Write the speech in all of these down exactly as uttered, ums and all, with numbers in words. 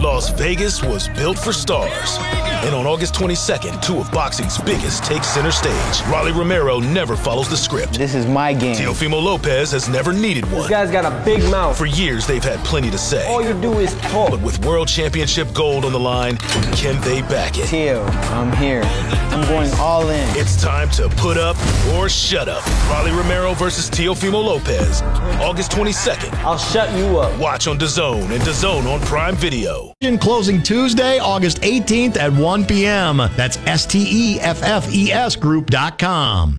Las Vegas was built for stars. And on August twenty-second, two of boxing's biggest take center stage. Rolly Romero never follows the script. This is my game. Teofimo Lopez has never needed one. This guy's got a big mouth. For years, they've had plenty to say. All you do is talk. But with World Championship gold on the line, can they back it? Teo, I'm here. I'm going all in. It's time to put up or shut up. Rolly Romero versus Teofimo Lopez. August twenty-second. I'll shut you up. Watch on DAZN and DAZN on Prime Video. Closing Tuesday, August eighteenth at one p.m. That's S T E F F E S group dot com.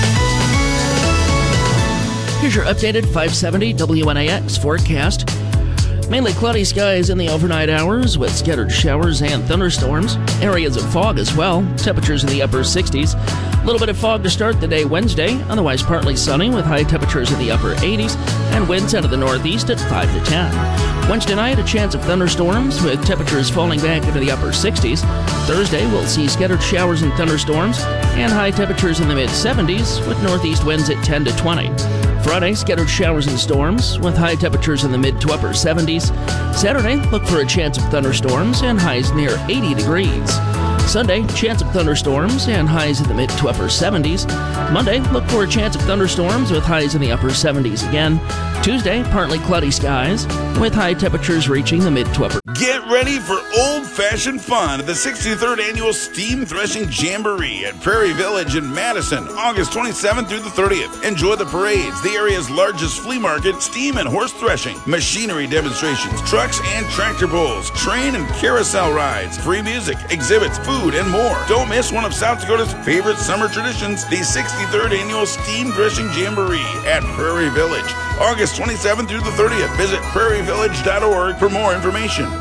Here's your updated five seventy W N A X forecast. Mainly cloudy skies in the overnight hours with scattered showers and thunderstorms. Areas of fog as well. Temperatures in the upper sixties. A little bit of fog to start the day Wednesday. Otherwise partly sunny with high temperatures in the upper eighties and winds out of the northeast at five to ten. Wednesday night, a chance of thunderstorms with temperatures falling back into the upper sixties. Thursday, we'll see scattered showers and thunderstorms and high temperatures in the mid seventies with northeast winds at ten to twenty. Friday, scattered showers and storms with high temperatures in the mid to upper seventies. Saturday, look for a chance of thunderstorms and highs near eighty degrees. Sunday, chance of thunderstorms and highs in the mid to upper seventies. Monday, look for a chance of thunderstorms with highs in the upper seventies again. Tuesday, partly cloudy skies with high temperatures reaching the mid to upper. Get ready for old-fashioned fun at the sixty-third Annual Steam Threshing Jamboree at Prairie Village in Madison, August twenty-seventh through the thirtieth. Enjoy the parades, the area's largest flea market, steam and horse threshing, machinery demonstrations, trucks and tractor pulls, train and carousel rides, free music, exhibits, food, and more. Don't miss one of South Dakota's favorite summer traditions, the sixty-third Annual Steam Threshing Jamboree at Prairie Village, August twenty-seventh through the thirtieth. Visit prairie village dot org for more information.